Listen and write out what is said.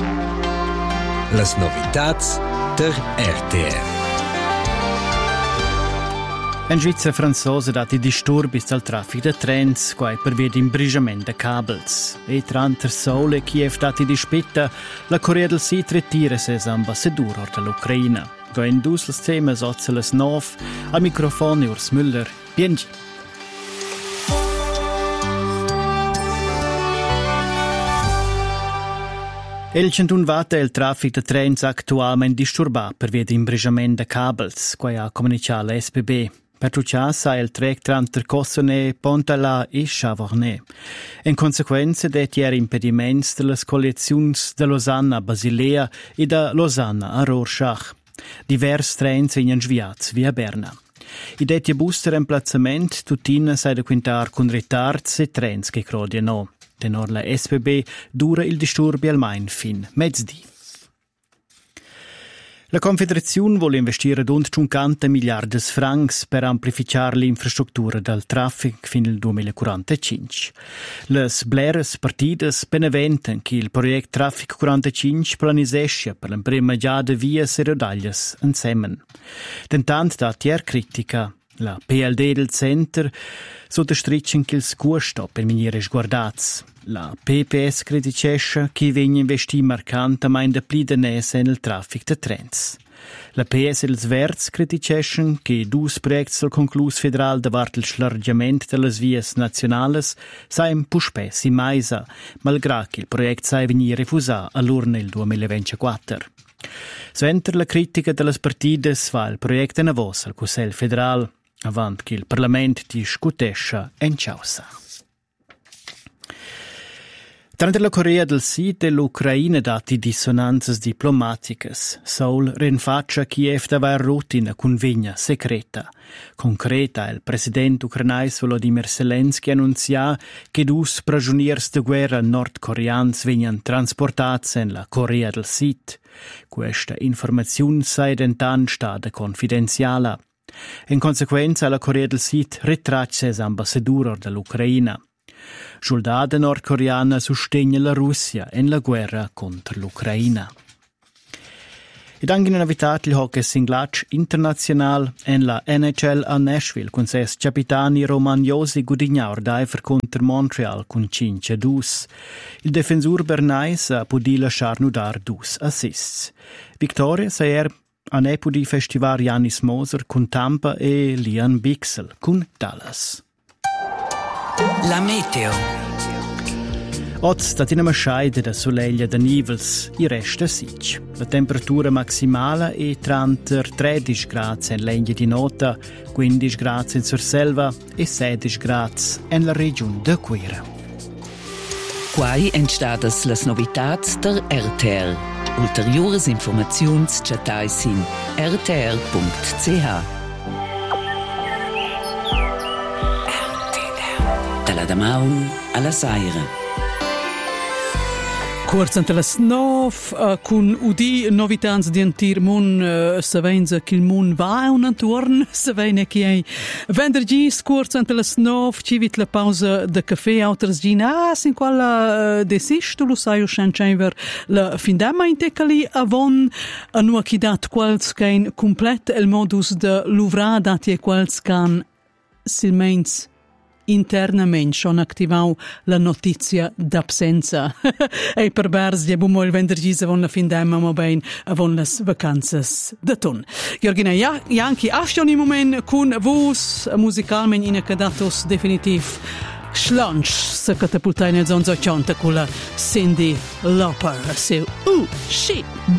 Las novitats der RTR. In Svizzera franzosa dati disturbi al traffico di trens, qua per via di imbrigiamento di cabels. E tranter sole Kiev dati di spetta, la Corea del Sud ritira se ambassador dall'Ucraina. Go in dus les temas ozzeles nov, al microfono Urs Müller, Biengi. Il 101 watt è il traffico di trens attualmente disturbato per via di imbrigiamento di cabels, qua ha comunicato la SBB. Per ciò sa il trek tra Cossone, Pontala e Chavornay. In conseguenza dei impedimenti delle collezioni da Losanna a Basilea e da Losanna a Rorschach. Diversi trens vengono sviati via Berna. I detti bus di remplazzamento tutti sai da quintar con ritardi e trens che crodiano. Tenor la SBB dura il disturbo almeno fin mezzodì. La Confederazione vuole investire rund 50 miliardi di francs per amplificare l'infrastruttura del traffico fino al 2045. Le bleres partidas beneventen che il progetto Traffic 45 planisce per la prima già de vias e rodaglias insieme. Tentant da tier critica. La PLD del Center sottostrisce che il costo per venire sguardati. La PPS criticesce che viene investito marcantemente più danese nel traffico di trens. La PS del Sverz criticesce che due progetti del concluso federale davanti al slargamento delle vie nazionali saranno più spesso in maisa, malgrado che il progetto sia venuto refusato all'urna nel 2024. Sventer la critica delle partite va il progetto in voce al Consiglio federale, avanti che il Parlamento discutesce in causa. Tra la Corea del Sud e l'Ucraina dati dissonanze diplomatiche, Seoul rinfaccia Kiev davar rutina convegna segreta. Concreta, il presidente ucrainese Volodymyr Zelensky annunzia che due prigionieri di guerra nordcoreani vengono trasportati nella Corea del Sud. Questa informazione è intanto stata confidenziale. In conseguenza, la Corea del Sud ritraccia l'ambassadore dell'Ucraina. Soldati nordcoreani sostengono la Russia nella guerra contro l'Ucraina. Ed anche in novità il hockey singlac internazionale in la NHL a Nashville con ses capitani romagnosi gudignaur d'aifer contro Montreal con 5-2. Il difensor bernais ha potuto lasciar nudar 2 assists. Victoria saer a nepudi festival Janis Moser con Tampa e Liam Bixel con Dallas. La meteo. Oggi statina maschaida da soleglia da nivels, i resta sic. La temperatura maximale è tra 13 gradi in legna di nota, 15 gradi in Surselva e 16 gradi in la regione de Quera. Quai entstadas las novitats der RTR. Ulteriores informaziuns chatais in rtr.ch. Dalla Damaun alla Saira. Kurz ante las 9 con udi novitans di antir mun savenza che il mun va un antorn savene che è venerdì kurz ante las 9 ci vit la pausa de caffè auters gina sin quella desisto lo sai schenchever la findama intecali avon nu chidat quals kein complet el modus de luvra dati quals can silmens internamente schon attivau la notizia d'absenza. E per bars di abumo il venerdì avon la fin d'emma ma ben avon las vacanzas de ton. Georgina, anche astion in moment con vos musicalmente in cadatos definitiv Schlanch se catapultaine zonzo chanta con la Cyndi Lauper. Se shit